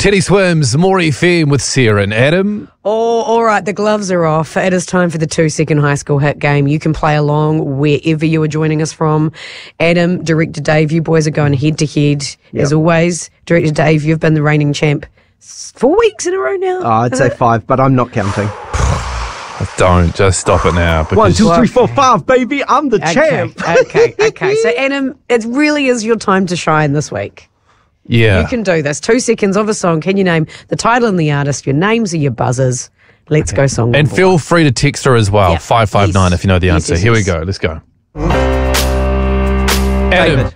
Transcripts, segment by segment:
Teddy Swims, More FM with Sarah and Adam. Oh, all right, the gloves are off. It is time for the 2-second high school hit game. You can play along wherever you are joining us from. Adam, Director Dave, you boys are going head-to-head. As always, Director Dave, you've been the reigning champ 4 weeks in a row now? Oh, I'd say 5, but I'm not counting. Don't, just stop it now. 1, 2, 3, 4, 5, baby. I'm the champ. Okay. So, Adam, it really is your time to shine this week. Yeah. You can do this. 2 seconds of a song. Can you name the title and the artist? Your names are your buzzers. Let's go song And number feel one. free to text her as well. Yeah. 559 Yes. if you know the Yes, answer. yes, Here we yes. go. Let's go. Adam. David.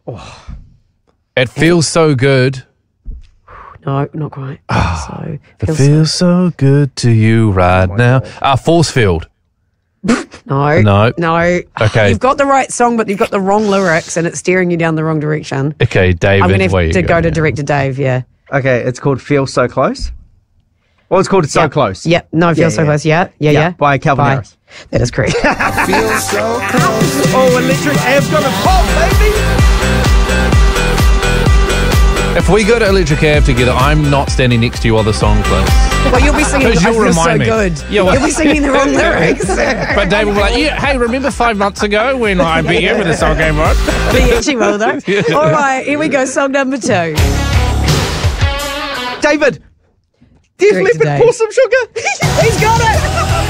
It feels so good. No, not quite. So, It feels so good to you right now. Force field. No. Okay. You've got the right song, but you've got the wrong lyrics, and it's steering you down the wrong direction. Okay, David. I'm going to where have you to go to now? Director Dave, yeah. Okay, it's called Feel So Close. Well, it's called So Close. Yep, no, Feel So Close, yeah. By Calvin Harris. That is correct. Feel so close. Oh, Electric Av's gonna pop, baby! If we go to Electric Ave together, I'm not standing next to you while the song plays. Well, you'll be singing Because I you'll Feel So remind me. Good. Yeah, well- You'll be singing the wrong lyrics. But David will be like, yeah, hey, remember 5 months ago when I beat you when the song came on? He actually will, though. All right, here we go, song number 2. David! Def Director Leppard, Dave. pour some sugar! He's got it!